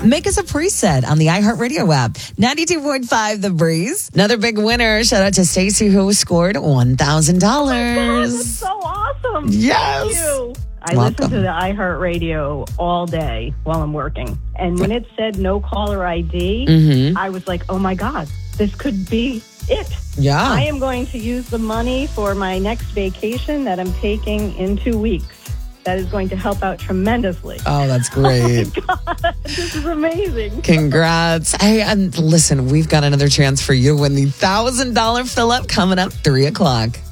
Make us a preset on the iHeartRadio app. 92.5 The Breeze. Another big winner. Shout out to Stacy who scored $1,000. That's so awesome. Yes. Thank you. I Welcome. listen to the iHeartRadio all day while I'm working. And when it said no caller ID, I was like, oh my God, this could be it. Yeah. I am going to use the money for my next vacation that I'm taking in 2 weeks. That is going to help out tremendously. Oh, that's great. Oh my God, this is amazing. Congrats. Hey, and listen, we've got another chance for you to win the $1,000 fill-up coming up 3 o'clock.